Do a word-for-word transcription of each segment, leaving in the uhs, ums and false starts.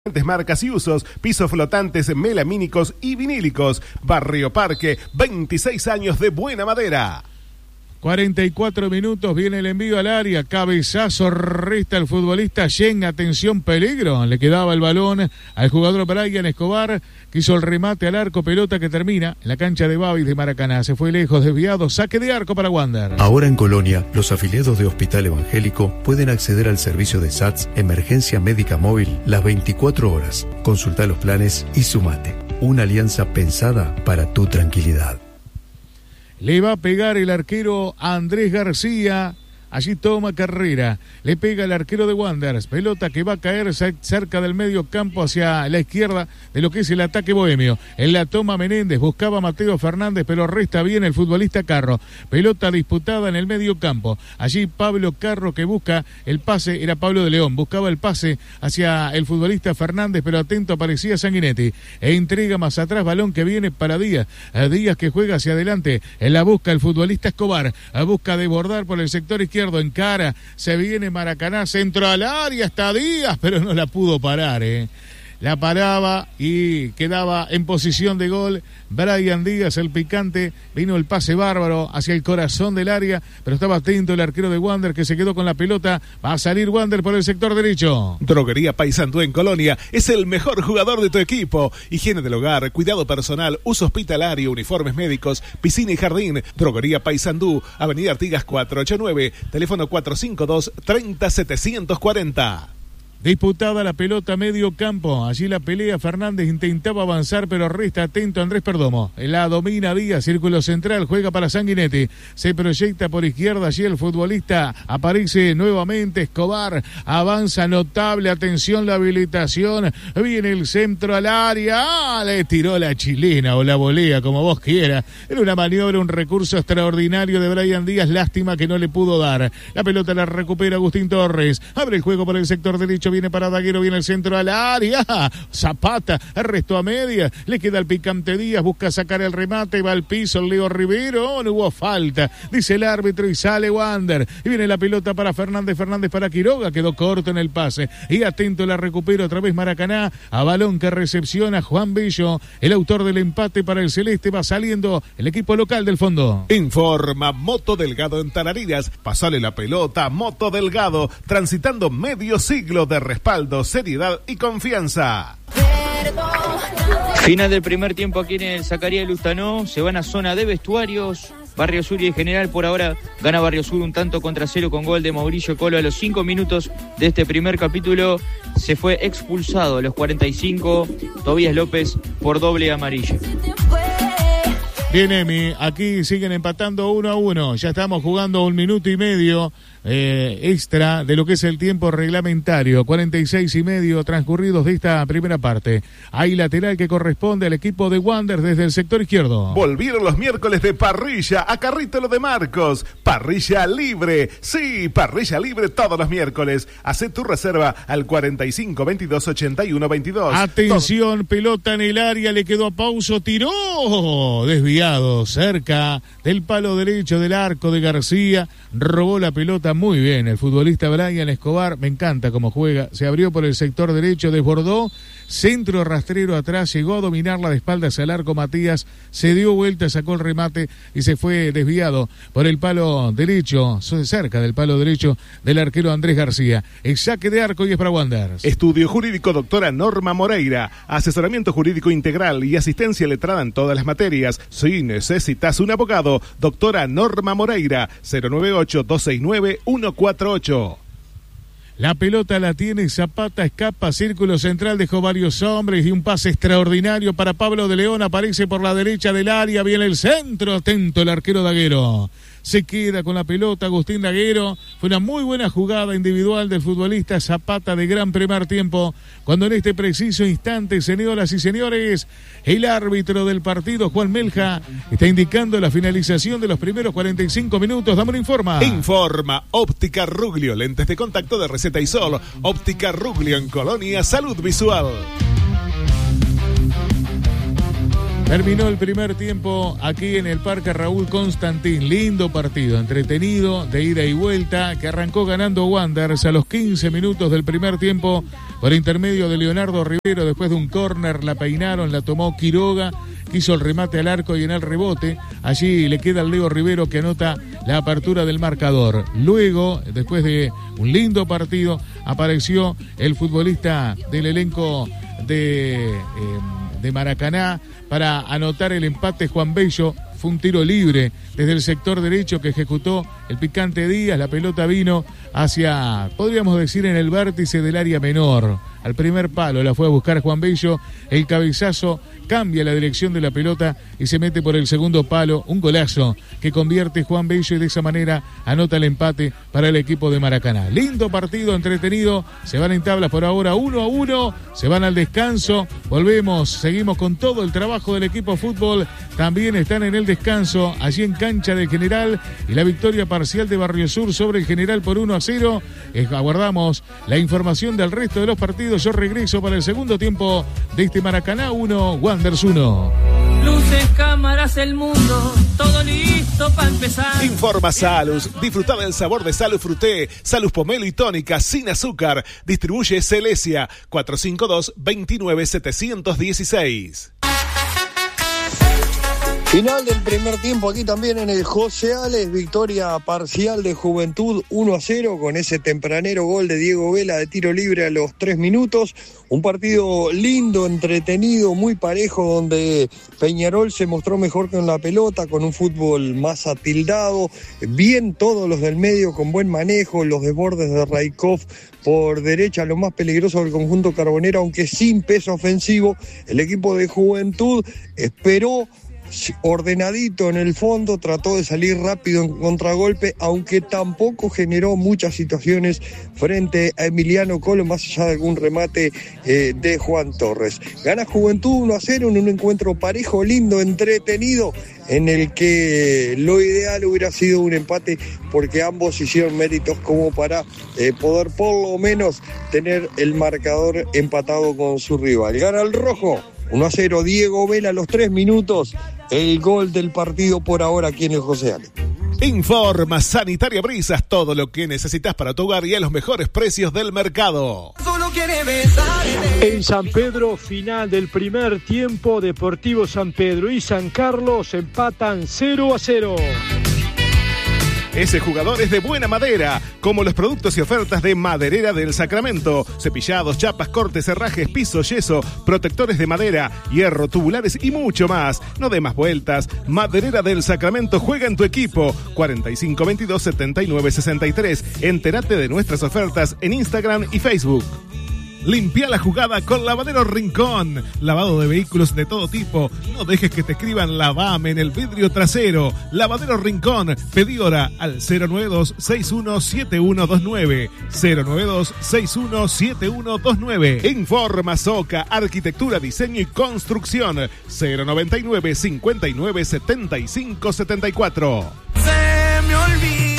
Marcas y usos, pisos flotantes, melamínicos y vinílicos. Barrio Parque, veintiséis años de buena madera. cuarenta y cuatro minutos, viene el envío al área, cabezazo, resta el futbolista Yen, atención, peligro, le quedaba el balón al jugador Brian Escobar, que hizo el remate al arco, pelota que termina en la cancha de Bavis de Maracaná, se fue lejos, desviado, saque de arco para Wander. Ahora en Colonia, los afiliados de Hospital Evangélico pueden acceder al servicio de S A T S Emergencia Médica Móvil las veinticuatro horas. Consulta los planes y sumate. Una alianza pensada para tu tranquilidad. Le va a pegar el arquero Andrés García. Allí toma carrera, le pega el arquero de Wanderers, pelota que va a caer cerca del medio campo hacia la izquierda de lo que es el ataque bohemio. En la toma Menéndez, buscaba a Mateo Fernández, pero resta bien el futbolista Carro. Pelota disputada en el medio campo. Allí Pablo Carro que busca el pase, era Pablo de León, buscaba el pase hacia el futbolista Fernández, pero atento aparecía Sanguinetti. E entrega más atrás, balón que viene para Díaz. A Díaz que juega hacia adelante, en la busca el futbolista Escobar, a busca de bordar por el sector izquierdo. En cara, se viene Maracaná, centro al área, está Díaz, pero no la pudo parar, eh. La paraba y quedaba en posición de gol Brian Díaz, el picante, vino el pase bárbaro hacia el corazón del área, pero estaba atento el arquero de Wander que se quedó con la pelota, va a salir Wander por el sector derecho. Droguería Paysandú en Colonia es el mejor jugador de tu equipo. Higiene del hogar, cuidado personal, uso hospitalario, uniformes médicos, piscina y jardín. Droguería Paysandú, Avenida Artigas cuatrocientos ochenta y nueve, teléfono cuatro cinco dos, treinta setecientos cuarenta. Disputada la pelota medio campo, allí la pelea, Fernández intentaba avanzar pero resta atento Andrés Perdomo, la domina Díaz, círculo central, juega para Sanguinetti, se proyecta por izquierda, allí el futbolista aparece nuevamente, Escobar, avanza notable, atención la habilitación, viene el centro al área, ¡ah! Le tiró la chilena o la volea, como vos quieras, era una maniobra, un recurso extraordinario de Brian Díaz, lástima que no le pudo dar, la pelota la recupera Agustín Torres, abre el juego por el sector derecho, viene para Daguero, viene el centro al área, Zapata, arrestó a media, le queda el picante Díaz, busca sacar el remate, va al piso el Leo Rivero, no hubo falta, dice el árbitro y sale Wander, y viene la pelota para Fernández, Fernández para Quiroga, quedó corto en el pase, y atento la recupera otra vez Maracaná, a balón que recepciona Juan Bello, el autor del empate para el Celeste, va saliendo el equipo local del fondo. Informa Moto Delgado en Tarariras, pasale la pelota, Moto Delgado, transitando medio siglo de respaldo, seriedad y confianza. Final del primer tiempo aquí en el Zacarías Lustanó, se van a zona de vestuarios, Barrio Sur y en general por ahora gana Barrio Sur un tanto contra cero con gol de Mauricio Colo a los cinco minutos de este primer capítulo, se fue expulsado a los cuarenta y cinco, Tobías López por doble amarilla. Bien, Emi, aquí siguen empatando uno a uno, ya estamos jugando un minuto y medio eh, extra de lo que es el tiempo reglamentario, cuarenta y seis y medio transcurridos de esta primera parte. Hay lateral que corresponde al equipo de Wander desde el sector izquierdo. Volvieron los miércoles de parrilla a Carrito Lo de Marcos, parrilla libre, sí, parrilla libre todos los miércoles. Hacé tu reserva al cuarenta y cinco, veintidós, ochenta y uno, veintidós. Atención, Todo. Pelota en el área, le quedó a Pauso, tiró, desviado, cerca del palo derecho del arco de García, robó la pelota muy bien el futbolista Brian Escobar, me encanta cómo juega, se abrió por el sector derecho, desbordó, centro rastrero atrás, llegó a dominarla de espaldas al arco Matías, se dio vuelta, sacó el remate y se fue desviado por el palo derecho, cerca del palo derecho del arquero Andrés García. El saque de arco y es para Wanderers. Estudio Jurídico doctora Norma Moreira, asesoramiento jurídico integral y asistencia letrada en todas las materias. Si necesitas un abogado, doctora Norma Moreira, cero nueve ocho, dos seis nueve, uno cuatro ocho. La pelota la tiene Zapata, escapa, círculo central, dejó varios hombres y un pase extraordinario para Pablo de León, aparece por la derecha del área, viene el centro, atento el arquero Daguero. Se queda con la pelota Agustín Daguero, fue una muy buena jugada individual del futbolista Zapata de gran primer tiempo, cuando en este preciso instante, señoras y señores, el árbitro del partido, Juan Melja, está indicando la finalización de los primeros cuarenta y cinco minutos. Dame un informa. Informa Óptica Ruglio, lentes de contacto de receta y sol, Óptica Ruglio en Colonia, salud visual. Terminó el primer tiempo aquí en el Parque Raúl Constantín. Lindo partido, entretenido, de ida y vuelta, que arrancó ganando Wanderers a los quince minutos del primer tiempo por intermedio de Leonardo Rivero. Después de un córner la peinaron, la tomó Quiroga, quiso el remate al arco y en el rebote allí le queda al Leo Rivero, que anota la apertura del marcador. Luego, después de un lindo partido, apareció el futbolista del elenco de, eh, de Maracaná para anotar el empate. Juan Bello, fue un tiro libre desde el sector derecho que ejecutó el picante Díaz. La pelota vino hacia, podríamos decir, en el vértice del área menor. Al primer palo la fue a buscar Juan Bello. El cabezazo cambia la dirección de la pelota y se mete por el segundo palo. Un golazo que convierte Juan Bello y de esa manera anota el empate para el equipo de Maracaná. Lindo partido, entretenido. Se van en tablas por ahora uno a uno. Se van al descanso. Volvemos, seguimos con todo el trabajo del equipo fútbol. También están en el descanso allí en cancha del General y la victoria parcial de Barrio Sur sobre el General por uno a cero. Eh, aguardamos la información del resto de los partidos. Yo regreso para el segundo tiempo de este Maracaná uno, Wanderers uno. Luces, cámaras, el mundo, todo listo para empezar. Informa Salus, disfruta del sabor de Salus Fruté, Salus Pomelo y Tónica sin azúcar. Distribuye Celesia cuatro cinco dos, dos nueve siete uno seis. Final del primer tiempo aquí también en el José Ales, victoria parcial de Juventud uno a cero con ese tempranero gol de Diego Vela de tiro libre a los tres minutos. Un partido lindo, entretenido, muy parejo, donde Peñarol se mostró mejor con la pelota, con un fútbol más atildado, bien todos los del medio con buen manejo, los desbordes de Raikov por derecha, lo más peligroso del conjunto carbonero, aunque sin peso ofensivo. El equipo de Juventud esperó, ordenadito en el fondo, trató de salir rápido en contragolpe, aunque tampoco generó muchas situaciones frente a Emiliano Colo, más allá de algún remate eh, de Juan Torres. Gana Juventud uno a cero en un encuentro parejo, lindo, entretenido, en el que lo ideal hubiera sido un empate, porque ambos hicieron méritos como para eh, poder por lo menos tener el marcador empatado con su rival. Gana el rojo uno a cero, Diego Vela a los tres minutos, el gol del partido por ahora aquí en el José Ale. Informa Sanitaria Brisas, todo lo que necesitas para tu hogar y a los mejores precios del mercado. En San Pedro, final del primer tiempo, Deportivo San Pedro y San Carlos empatan cero a cero. Ese jugador es de buena madera, como los productos y ofertas de Maderera del Sacramento. Cepillados, chapas, cortes, herrajes, piso, yeso, protectores de madera, hierro, tubulares y mucho más. No dé más vueltas. Maderera del Sacramento juega en tu equipo. cuarenta y cinco veintidós setenta y nueve sesenta y tres. Entérate de nuestras ofertas en Instagram y Facebook. Limpia la jugada con Lavadero Rincón. Lavado de vehículos de todo tipo. No dejes que te escriban Lavame en el vidrio trasero. Lavadero Rincón. Pedí hora al cero nueve dos seis uno siete uno dos nueve. cero nueve dos seis uno siete uno dos nueve. Informa Soca, Arquitectura, Diseño y Construcción. cero noventa y nueve cincuenta y nueve setenta y cinco setenta y cuatro. Se me olvida.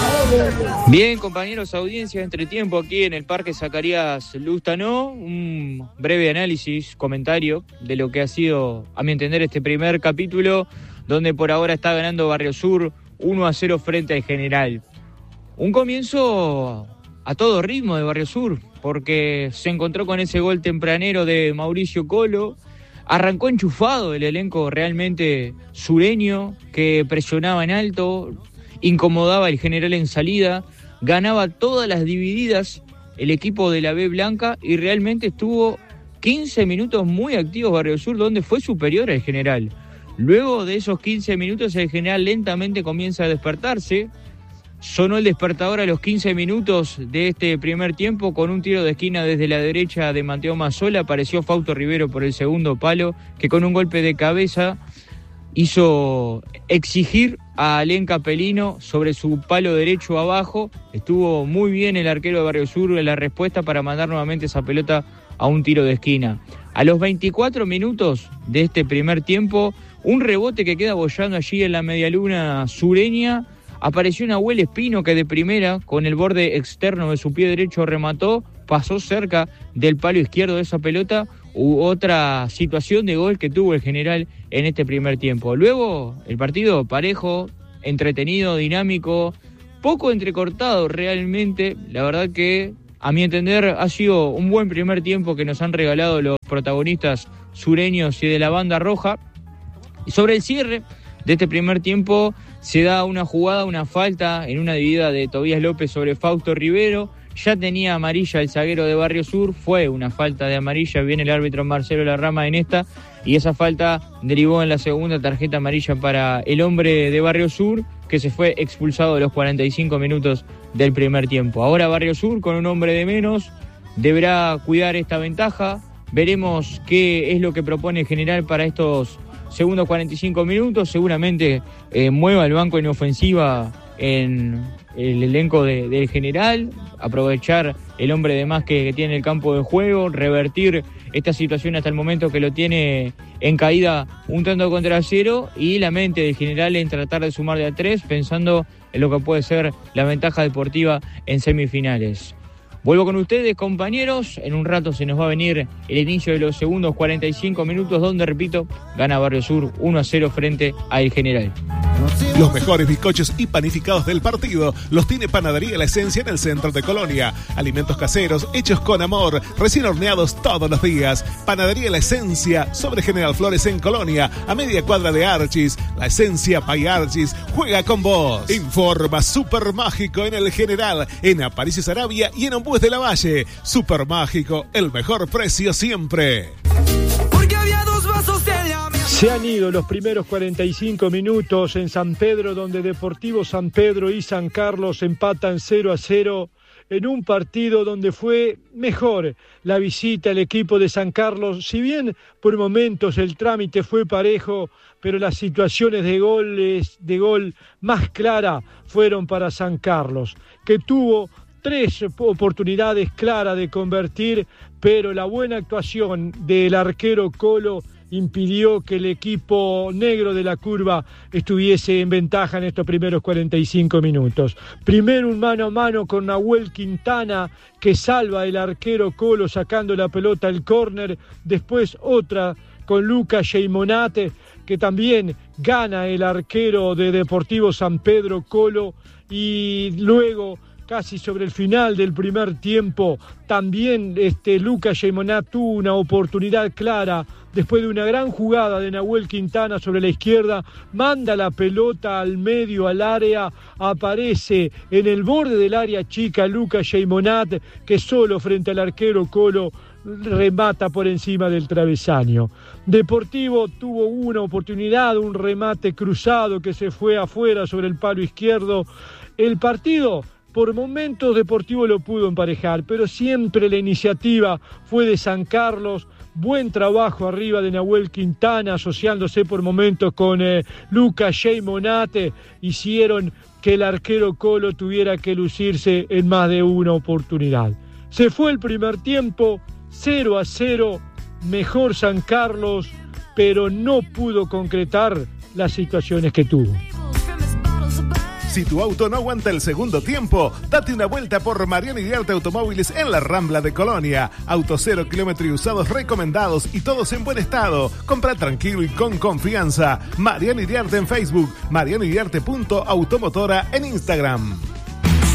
Bien, compañeros, audiencia de entretiempo aquí en el Parque Zacarías Lustanó. Un breve análisis, comentario de lo que ha sido, a mi entender, este primer capítulo, donde por ahora está ganando Barrio Sur uno a cero frente al General. Un comienzo a todo ritmo de Barrio Sur, porque se encontró con ese gol tempranero de Mauricio Colo. Arrancó enchufado el elenco realmente sureño, que presionaba en alto, incomodaba al General en salida, ganaba todas las divididas el equipo de la B Blanca y realmente estuvo quince minutos muy activos Barrio Sur, donde fue superior al General. Luego de esos quince minutos el General lentamente comienza a despertarse. Sonó el despertador a los quince minutos de este primer tiempo con un tiro de esquina desde la derecha de Mateo Mazzola. Apareció Fausto Rivero por el segundo palo, que con un golpe de cabeza hizo exigir a Alén Capelino sobre su palo derecho abajo. Estuvo muy bien el arquero de Barrio Sur en la respuesta para mandar nuevamente esa pelota a un tiro de esquina. A los veinticuatro minutos de este primer tiempo, un rebote que queda boyando allí en la medialuna sureña. Apareció Nahuel Espino, que de primera, con el borde externo de su pie derecho, remató, pasó cerca del palo izquierdo de esa pelota u otra situación de gol que tuvo el General en este primer tiempo. Luego el partido parejo, entretenido, dinámico, poco entrecortado realmente. La verdad que a mi entender ha sido un buen primer tiempo que nos han regalado los protagonistas sureños y de la banda roja. Y sobre el cierre de este primer tiempo se da una jugada, una falta en una dividida de Tobías López sobre Fausto Rivero. Ya tenía amarilla el zaguero de Barrio Sur, fue una falta de amarilla, viene el árbitro Marcelo Larrama en esta, y esa falta derivó en la segunda tarjeta amarilla para el hombre de Barrio Sur, que se fue expulsado a los cuarenta y cinco minutos del primer tiempo. Ahora Barrio Sur, con un hombre de menos, deberá cuidar esta ventaja. Veremos qué es lo que propone el General para estos segundos cuarenta y cinco minutos. Seguramente eh, mueva el banco en ofensiva en el elenco de, del General, aprovechar el hombre de más que, que tiene el campo de juego, revertir esta situación hasta el momento que lo tiene en caída un tanto contra cero, y la mente del General en tratar de sumar de a tres, pensando en lo que puede ser la ventaja deportiva en semifinales. Vuelvo con ustedes, compañeros. En un rato se nos va a venir el inicio de los segundos cuarenta y cinco minutos, donde, repito, gana Barrio Sur uno a cero frente a El General. Los mejores bizcochos y panificados del partido los tiene Panadería La Esencia en el centro de Colonia. Alimentos caseros, hechos con amor, recién horneados todos los días. Panadería La Esencia, sobre General Flores en Colonia, a media cuadra de Archis. La Esencia Pay Archis juega con vos. Informa Super Mágico en El General, en Aparicio Sarabia y en Ombúes de la Valle. Super Mágico, el mejor precio siempre. Porque había dos vasos de la... Se han ido los primeros cuarenta y cinco minutos en San Pedro, donde Deportivo San Pedro y San Carlos empatan cero a cero en un partido donde fue mejor la visita al equipo de San Carlos. Si bien por momentos el trámite fue parejo, pero las situaciones de goles, de gol más clara fueron para San Carlos, que tuvo tres oportunidades claras de convertir, pero la buena actuación del arquero Colo impidió que el equipo negro de la curva estuviese en ventaja en estos primeros cuarenta y cinco minutos. Primero un mano a mano con Nahuel Quintana, que salva el arquero Colo sacando la pelota al córner. Después otra con Lucas Sheimonate, que también gana el arquero de Deportivo San Pedro Colo. Y luego, casi sobre el final del primer tiempo, también este, Lucas Sheimonat tuvo una oportunidad clara después de una gran jugada de Nahuel Quintana sobre la izquierda, manda la pelota al medio, al área, aparece en el borde del área chica Lucas Sheimonat, que solo frente al arquero Colo remata por encima del travesaño. Deportivo tuvo una oportunidad, un remate cruzado que se fue afuera sobre el palo izquierdo. El partido, por momentos Deportivo lo pudo emparejar, pero siempre la iniciativa fue de San Carlos. Buen trabajo arriba de Nahuel Quintana, asociándose por momentos con eh, Lucas Sheimonate, hicieron que el arquero Colo tuviera que lucirse en más de una oportunidad. Se fue el primer tiempo, cero a cero, mejor San Carlos, pero no pudo concretar las situaciones que tuvo. Si tu auto no aguanta el segundo tiempo, date una vuelta por Mariano Iriarte Automóviles en la Rambla de Colonia. Autos cero kilómetros y usados recomendados y todos en buen estado. Compra tranquilo y con confianza. Mariano Iriarte en Facebook, mariano iriarte punto automotora en Instagram.